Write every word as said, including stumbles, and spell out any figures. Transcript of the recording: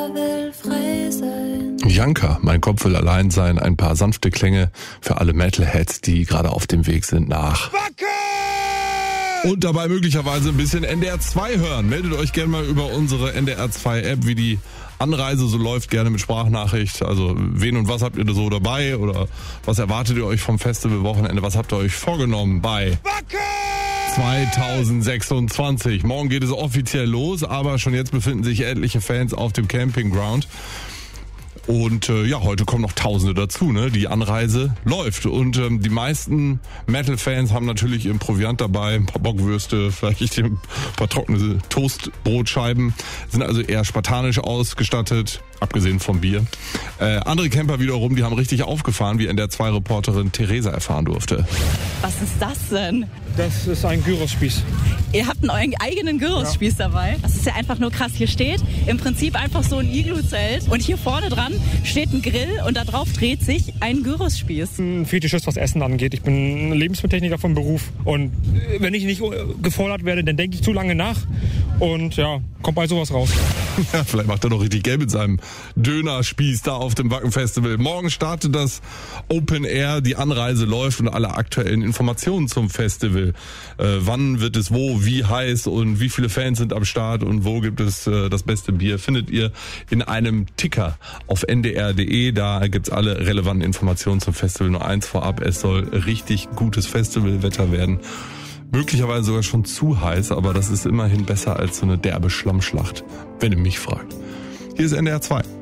will frei sein. Janka, mein Kopf will allein sein. Ein paar sanfte Klänge für alle Metalheads, die gerade auf dem Weg sind nach Wacken! Und dabei möglicherweise ein bisschen N D R zwei hören. Meldet euch gerne mal über unsere N D R zwei App, wie die Anreise so läuft, gerne mit Sprachnachricht. Also wen und was habt ihr da so dabei? Oder was erwartet ihr euch vom Festivalwochenende? Was habt ihr euch vorgenommen bei Wacken zwanzig sechsundzwanzig? Morgen geht es offiziell los, aber schon jetzt befinden sich etliche Fans auf dem Campingground. Und äh, ja, heute kommen noch Tausende dazu, ne? Die Anreise läuft. Und ähm, die meisten Metal-Fans haben natürlich ihren Proviant dabei, ein paar Bockwürste, vielleicht ein paar trockene Toastbrotscheiben, sind also eher spartanisch ausgestattet, abgesehen vom Bier. Äh, andere Camper wiederum, die haben richtig aufgefahren, wie N D R zwei Reporterin Theresa erfahren durfte. Was ist das denn? Das ist ein Gyrospieß. Ihr habt einen eigenen Gyrospieß ja. dabei. Das ist ja einfach nur krass. Hier steht im Prinzip einfach so ein Iglu-Zelt und hier vorne dran steht ein Grill und da drauf dreht sich ein Gyrospieß. Ein Fetischist, was Essen angeht. Ich bin Lebensmittelltechniker vom Beruf und wenn ich nicht gefordert werde, dann denke ich zu lange nach und ja, kommt bei sowas raus. Ja, vielleicht macht er doch richtig Geld mit seinem Dönerspieß da auf dem Wacken-Festival. Morgen startet das Open Air, die Anreise läuft und alle aktuellen Informationen zum Festival. Äh, wann wird es wo, wie heiß und wie viele Fans sind am Start und wo gibt es äh, das beste Bier, findet ihr in einem Ticker auf n d r punkt d e. Da gibt's alle relevanten Informationen zum Festival. Nur eins vorab, es soll richtig gutes Festivalwetter werden. Möglicherweise sogar schon zu heiß, aber das ist immerhin besser als so eine derbe Schlammschlacht, wenn ihr mich fragt. Hier ist N D R zwei.